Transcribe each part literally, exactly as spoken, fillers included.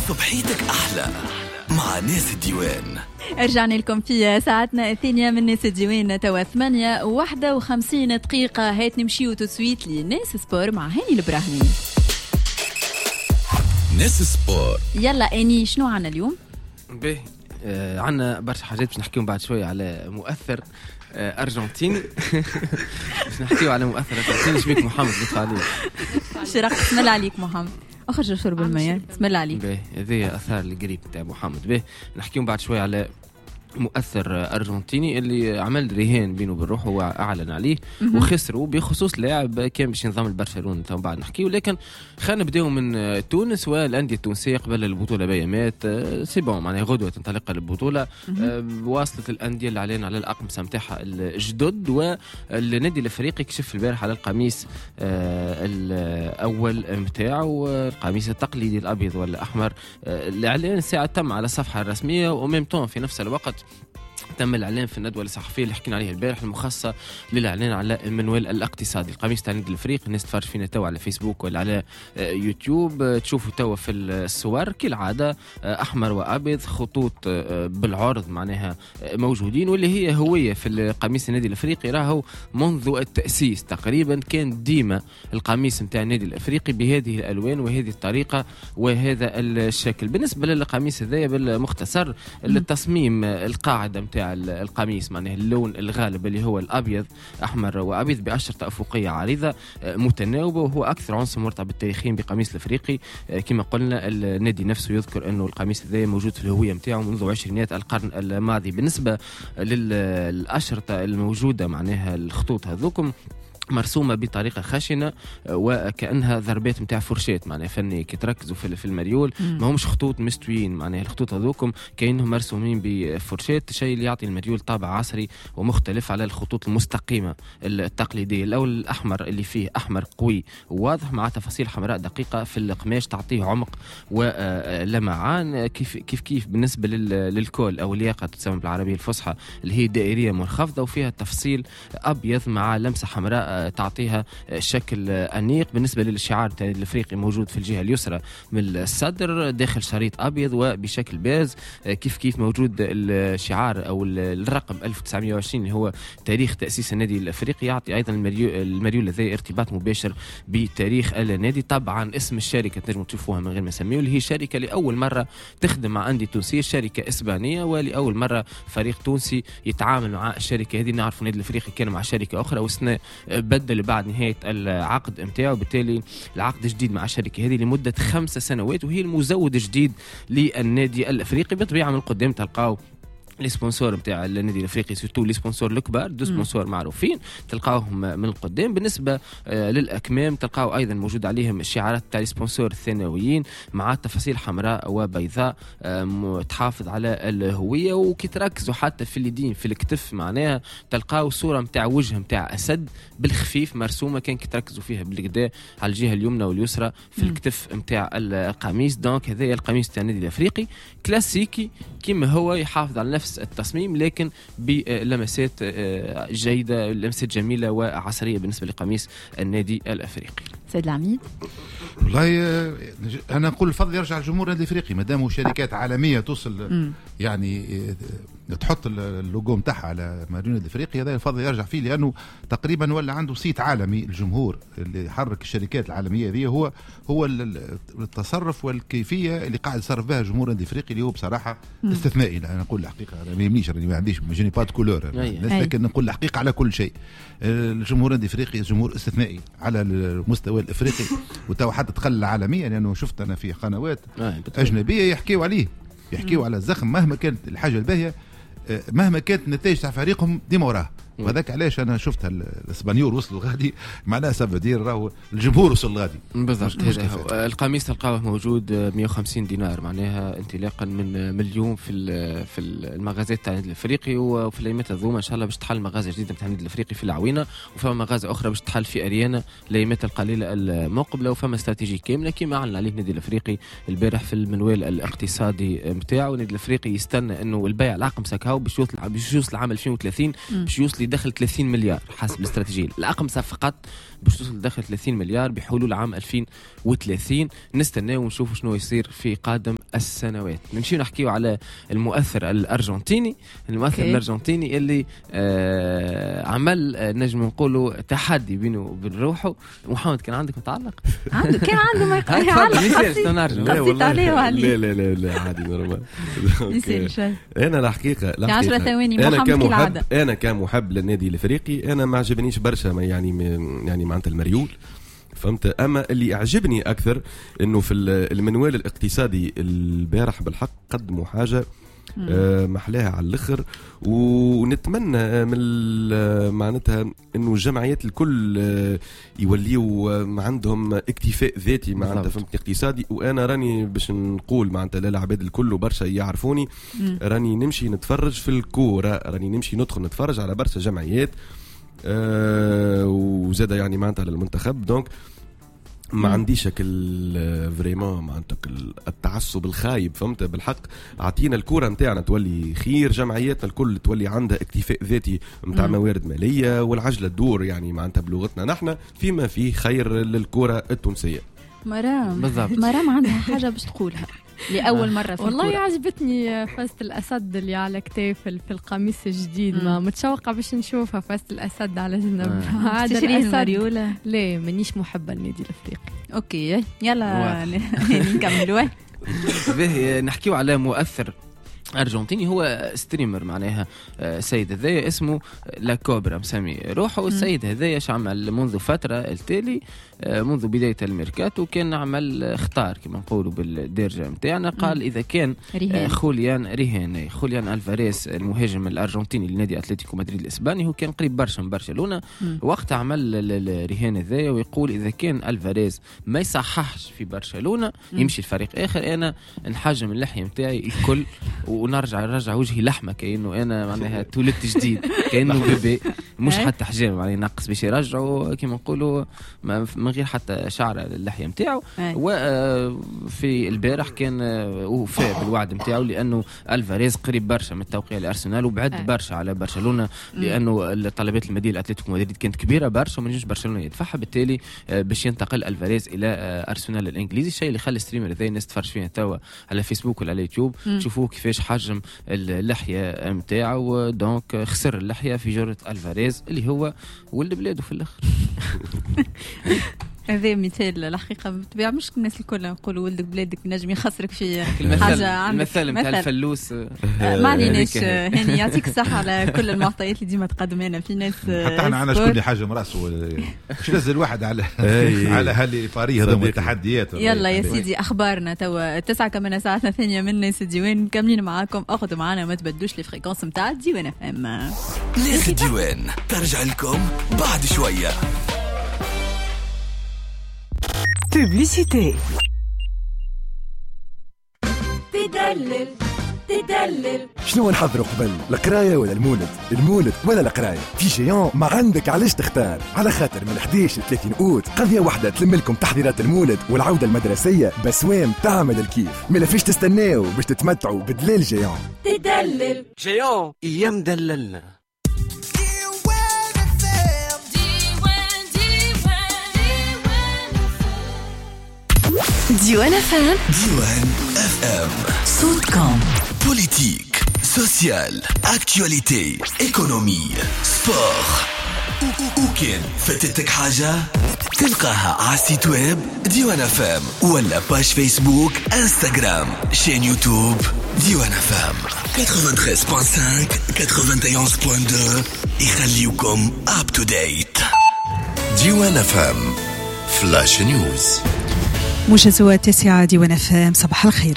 صبحيتك أحلى مع ناس الديوان. رجعنا لكم في ساعتنا الثانية من ناس الديوان. توا ثمانية وواحدة وخمسين دقيقة. هات نمشيو تسويت لناس سبور مع هاني البراهيمي. ناس سبور. يلا اني شنو عنا اليوم؟ به آه عنا برشا حاجات باش نحكيهم بعد شوية على مؤثر آه أرجنتيني. باش نحكيو على مؤثر أرجنتيني. شبيك محمد لطف عليك؟ شرق بسم الله عليك محمد. أخرج شرب المياه بسم الله عليك. به هذه أثار القريب تاع محمد. به نحكيهم بعد شوية على مؤثر أرجنتيني اللي عمل رهان بينه بالروح هو أعلن عليه وخسروا بخصوص لاعب كان باش ينضم لبرشلونة. ثم بعد نحكيه، لكن خلينا نبداو من تونس والأندية التونسية قبل البطولة بيامات. سي بون معناها غدوة تنطلق البطولة. واصلت الأندية اللي علينا على الأقمصة نتاعها الجدد، والنادي الأفريقي كشف البارح على القميص الأول نتاعو، القميص التقليدي الأبيض والأحمر. الإعلان ساعة تم على الصفحة الرسمية، وميمتون في نفس الوقت تم الإعلان في الندوة الصحفية اللي حكينا عليها البارح المخصصة للإعلان على المنوال الاقتصادي. القميص تاع النادي الأفريقي الناس تفرج فينا توا على فيسبوك ولا على يوتيوب، تشوفوا توا في الصور كالعادة أحمر وأبيض، خطوط بالعرض معناها موجودين، واللي هي هوية في القميص النادي الأفريقي. راهو منذ التأسيس تقريبا كان ديما القميص نتاع النادي الأفريقي بهذه الألوان وهذه الطريقة وهذا الشكل. بالنسبة للقميص هذايا بالمختصر، التصميم القاعدة نتاع القميص معناه اللون الغالب اللي هو الأبيض أحمر وأبيض بأشرطة أفقية عريضة متناوبة، وهو أكثر عنصر مرتبط تاريخيا بقميص الأفريقي. كما قلنا النادي نفسه يذكر أنه القميص هذا موجود في الهوية نتاعه منذ عشرينيات القرن الماضي. بالنسبة للأشرطة الموجودة معناها الخطوط هذوكم مرسومة بطريقة خشنة وكأنها ضربات متاع فرشات معناها فني. كي تركزوا في المريول ما همش خطوط مستويين معناها الخطوط هذوكم كأنهم مرسومين بفرشات، شيء اللي يعطي المريول طابع عصري ومختلف على الخطوط المستقيمة التقليدية. الأول الأحمر اللي فيه أحمر قوي وواضح مع تفاصيل حمراء دقيقة في القماش تعطيه عمق ولمعان. كيف كيف كيف بالنسبة للكول أو الياقة تسمى بالعربية الفصحى اللي هي دائرية منخفضة وفيها تفصيل أبيض مع لمسة حمراء تعطيها شكل أنيق. بالنسبة للشعار التاني الأفريقي موجود في الجهة اليسرى من الصدر داخل شريط أبيض وبشكل باز. كيف كيف موجود الشعار أو الرقم ألف وتسعمائة وعشرين اللي هو تاريخ تأسيس النادي الأفريقي، يعطي أيضا المريول الذي ارتباط مباشر بتاريخ النادي. طبعا اسم الشركة تنجموا تشوفوها من غير ما نسميه، اللي هي شركة لأول مرة تخدم مع أندية تونسية، شركة إسبانية، ولأول مرة فريق تونسي يتعامل مع الشركة هذه. نعرف النادي الأفريقي كان مع شركة أخرى والسنة بدل بعد نهاية العقد متاعه، بالتالي العقد جديد مع الشركة هذه لمدة خمس سنوات، وهي المزود الجديد للنادي الأفريقي. بطبيعة من القدام تلقاو السبونسور بتاع النادي الافريقي سورتو لي سبونسور الكبار، دو سبونسور معروفين تلقاوهم من القدام. بالنسبه آه للاكمام تلقاو ايضا موجود عليهم الشعارات تاع السبونسور الثانويين مع تفاصيل حمراء وبيضاء آه تحافظ على الهويه. وكي تركزوا حتى في اليدين في الكتف معناها تلقاو صوره نتاع وجه نتاع اسد بالخفيف مرسومه، كان كي تركزوا فيها بالكدا على الجهه اليمنى واليسرى في الكتف نتاع القميص. دونك هذا القميص تاع النادي الافريقي كلاسيكي كما هو، يحافظ على نفس التصميم لكن بلمسات جيدة، لمسات جميلة وعصرية بالنسبة لقميص النادي الأفريقي. سيد العميد، والله أنا أقول الفضل يرجع الجمهور النادي الأفريقي ما داموا شركات عالمية توصل م. يعني تحط اللوجو متاعها على ماريون الافريقي، هذا الفضل يرجع فيه لانه تقريبا ولا عنده صيت عالمي. الجمهور اللي حرك الشركات العالميه هذه هو هو التصرف والكيفيه اللي قاعد يتصرف بها الجمهور الافريقي اللي هو بصراحه استثنائي. انا نقول الحقيقه انا ما يهمنيش راني ما عنديش جيني با كولور، لكن نقول الحقيقه على كل شيء. الجمهور الافريقي جمهور استثنائي على المستوى الافريقي وتو حتى تخلى عالميا لانه يعني شفت انا في قنوات اجنبيه يحكيوا عليه يحكيوا على الزخم مهما كانت الحاجه الباهيه مهما كانت النتائج تاع فريقهم ديما وراه. وهذاك علاش انا شفت الاسبانيول وصلوا غادي معناها سبدير راهو الجمهور وصل غادي بالضبط. القميص تلقاوه موجود مئة وخمسين دينار معناها انطلاقا من مليون في في المغازات تاع النادي الافريقي. وفي الايامات هذوما ان شاء الله باش تحل مغازه جديده تاع النادي الافريقي في العوينه، وفما مغازه اخرى باش تحل في اريانا الايامات القليله المقبله. وفما استراتيجيه كامله كما اعلن عليه النادي الافريقي البارح في المنوال الاقتصادي نتاعو. النادي الافريقي يستنى انه البيع العقم سكاو باش يوصل باش يوصل عام ألفين وثلاثين باش يوصل يدخل ثلاثين مليار حسب الاستراتيجيه. الأقمصة فقط باش توصل داخل ثلاثين مليار بحلول عام ألفين وثلاثين. نستناو ونشوفوا شنو يصير في قادم السنوات. نمشي نحكيو على المؤثر الأرجنتيني. المؤثر okay. الأرجنتيني اللي آه عمل آه نجم نقوله تحدي بينه وبين روحه. محمد كان عندك متعلق؟ عنده كان عنده ما يعلق قصيت عليه وعليه. لا لا لا عادي نورمال. شيء أنا الحقيقة عشرة ثواني أنا كمحب أنا كمحب للنادي الإفريقي أنا ما عجبنيش برشا يعني يعني معناتها المريول فهمت. أما اللي أعجبني أكثر إنه في المنوال الاقتصادي البارح بالحق قدموا حاجة آه محلاها على الآخر. ونتمنى من معناتها إنه الجمعيات الكل آه يوليوا عندهم اكتفاء ذاتي معناتها فهمت اقتصادي. وأنا راني باش نقول معناتها للعباد الكل وبرشا يعرفوني مم. راني نمشي نتفرج في الكورة راني نمشي ندخل نتفرج على برشا جمعيات آه وزاد يعني معناتها على المنتخب. دونك ما عنديش فريمون معناتها التعصب الخايب فهمت. بالحق اعطينا الكوره نتاعنا تولي خير جمعياتنا الكل تولي عندها اكتفاء ذاتي نتاع موارد ماليه والعجله تدور يعني معناتها بلغتنا نحن فيما فيه خير للكوره التونسيه. مرام بالضبط. مرام عندها حاجه باش تقولها لأول مرة في والله الكورة. عجبتني فاست الأسد اللي على كتاف في القميص الجديد مم. ما متشوقة باش نشوفها فاست الأسد على جنب. عاد الأسد لا منيش محبة النادي الأفريقي. أوكي يلا نكملوا. به نحكيو على مؤثر أرجنتيني هو ستريمر معناها سيد هذايا اسمه لا كوبرا مسمي روحه. السيد هذايا عمل منذ فترة التالي منذ بداية الميركاتو كان عمل اختار كما نقولوا بالدرجة متاعنا. قال إذا كان ريهان. خوليان ريهان خوليان ألفاريز المهاجم الأرجنتيني لنادي أتلتيكو مدريد الإسباني هو كان قريب برشا من برشلونة وقت عمل ريهان هذايا ويقول إذا كان ألفاريز ما يصححش في برشلونة يمشي الفريق آخر أنا نحجم اللحية متاعي الكل ونرجع نرجع وجهي لحمة كأنه أنا معناها تولدت جديد كأنه بيبي مش حتى حجام يعني نقص باش يرجعوا كما نقولوا من غير حتى شعر اللحية متاعه. وفي البارح كان وفاء بالوعد متاعه لأنه ألفاريز قريب برشا من التوقيع لأرسنال وبعد برشا على برشلونة لأنه طلبات المدينة الأتلتيكو مدريد كانت كبيرة برشا وما نجمش برشلونة يدفعها بالتالي باش ينتقل ألفاريز إلى أرسنال الإنجليزي. الشيء اللي خلى ستريمر ذي الناس تفرج فيه توا على فيسبوك ولا على يوتيوب تشوفوه كيفاش حجم اللحية متاعه ودونك خسر اللحية في جرة ألفاريز اللي هو ولد بلاده في الآخر. هذا مثال الحقيقة بتبيع مش الناس الكل نقولوا ولدك بلادك نجم يخسرك في المثل حاجة عندك المثل متاع الفلوس ما عليناش. هاني يعطيك الصحة على كل المعطيات اللي ديما تقدم لنا في ناس حتى احنا عنا شكون حاجة مراسه مش نزل واحد على على هالي فاري هذا التحديات. يلا يا سيدي أخبارنا توا تسعة كمان ساعتنا ثانية من ناس الديوان مكملين معاكم. أخذوا معنا ما تبدوش الفريكونس متاع الديوان اف ام. ناس الديوان ترجع لكم بعد شوية. بوبليسيتي. تدلل تدلل شنو نحضروا قبل القرايه ولا المولد؟ المولد ولا القرايه؟ في جيون ما عندك علاش تختار، على خاطر من احد عشر ل ثلاثين اوت قضيه واحده تلم لكم تحضيرات المولد والعوده المدرسيه بسوام تعمل الكيف. ما فيش تستناو باش تتمتعوا بدلال جيون. تدلل جيون ايام دللنا. ديوان اف ام. ديوان اف ام صوتكم. بوليتيك، سوسيال، اكتواليتي، ايكونومي، سبور. وكان فاتتك حاجة تلقاها على السيت ويب ديوان اف ام ولا باج فيسبوك انستغرام شين يوتيوب ديوان اف ام ثمانية وثمانين فاصلة خمسة واحد وتسعين فاصلة اثنين يخليكم اب تو ديت. ديوان اف ام فلاش نيوز. موجز التاسعة ديوان اف ام. صباح الخير.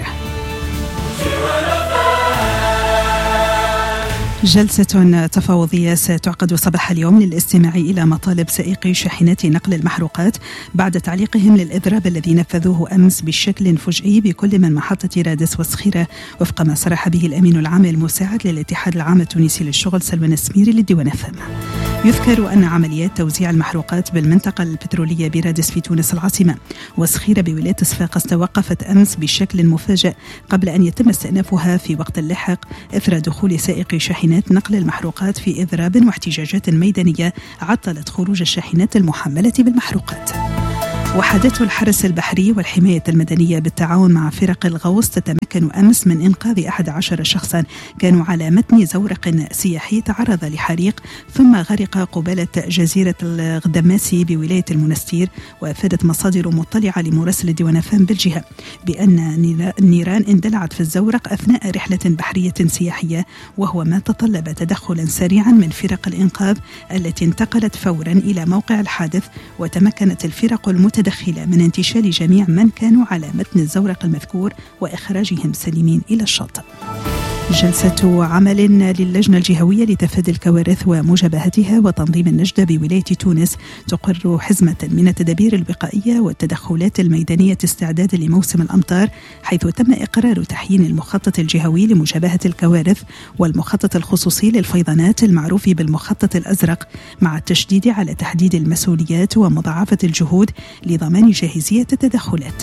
جلسة تفاوضية ستعقد صباح اليوم للاستماع إلى مطالب سائقي شاحنات نقل المحروقات بعد تعليقهم للإضراب الذي نفذوه أمس بشكل فجئي بكل من محطة رادس والصخيرة وفق ما صرح به الأمين العام المساعد للاتحاد العام التونسي للشغل سلوان السميري للديوان اف ام. يذكر أن عمليات توزيع المحروقات بالمنطقة البترولية برادس في تونس العاصمة والصخيرة بولاية صفاقس توقفت أمس بشكل مفاجئ قبل أن يتم استئنافها في وقت لاحق إثر دخول سائقي شاحنات نقل المحروقات في إضراب واحتجاجات ميدانية عطلت خروج الشاحنات المحملة بالمحروقات. وحدته الحرس البحري والحماية المدنية بالتعاون مع فرق الغوص تتمكن أمس من إنقاذ أحد عشر شخصا كانوا على متن زورق سياحي تعرض لحريق ثم غرق قبالة جزيرة الغدماسي بولاية المنستير. وأفادت مصادر مطلعة لمراسل ديوان فام بالجهة بأن النيران اندلعت في الزورق أثناء رحلة بحرية سياحية، وهو ما تطلب تدخلا سريعا من فرق الإنقاذ التي انتقلت فورا إلى موقع الحادث، وتمكنت الفرق المتدخلة من انتشال جميع من كانوا على متن الزورق المذكور وإخراجهم سليمين إلى الشاطئ. جلسة عمل للجنة الجهوية لتفادي الكوارث ومجابهتها وتنظيم النجدة بولاية تونس تقر حزمة من التدابير الوقائية والتدخلات الميدانية استعدادا لموسم الأمطار، حيث تم إقرار تحيين المخطط الجهوي لمجابهة الكوارث والمخطط الخصوصي للفيضانات المعروف بالمخطط الأزرق، مع التشديد على تحديد المسؤوليات ومضاعفة الجهود لضمان جاهزية التدخلات.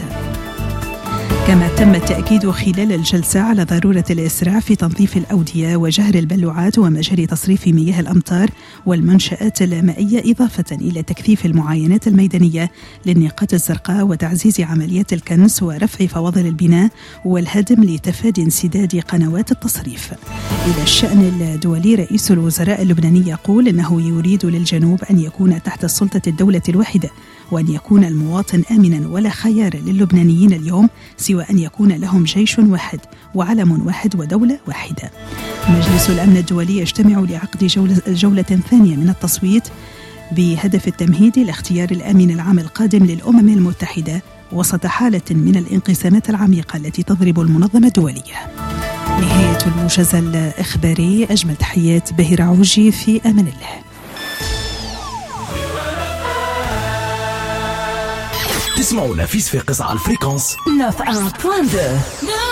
كما تم التأكيد خلال الجلسة على ضرورة الإسراع في تنظيف الأودية وجهر البلوعات ومجاري تصريف مياه الأمطار والمنشآت المائية، إضافة إلى تكثيف المعاينات الميدانية للنقاط الزرقاء وتعزيز عمليات الكنس ورفع فواضل البناء والهدم لتفادي انسداد قنوات التصريف. إلى الشأن الدولي، رئيس الوزراء اللبناني يقول أنه يريد للجنوب أن يكون تحت سلطة الدولة الواحدة، وأن يكون المواطن آمنا ولا خيار للبنانيين اليوم سوى أن يكون لهم جيش واحد وعلم واحد ودولة واحدة. مجلس الأمن الدولي يجتمع لعقد جولة, جولة ثانية من التصويت بهدف التمهيد لاختيار الآمن العام القادم للأمم المتحدة وسط حالة من الانقسامات العميقة التي تضرب المنظمة الدولية. نهاية الموجز الإخباري، أجمل تحيات بهير عوجي، في أمان الله. تسمعونا في صفاقس على الفريكونس تسعة وتسعين فاصلة اثنين.